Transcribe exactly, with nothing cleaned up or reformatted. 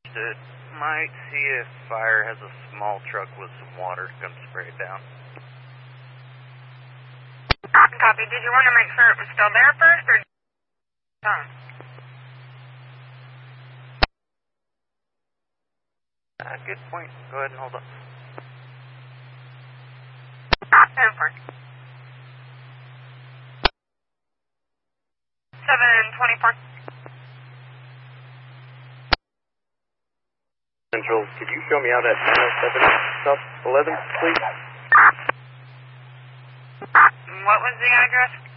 It might see if fire has a small truck with some water to come spray it down. Copy. Did you want to make sure it was still there first, or done? Uh, good point. Go ahead and hold up. ten four. seven twenty-four. Central, could you show me out at nine oh seven South eleventh, please? What was the address?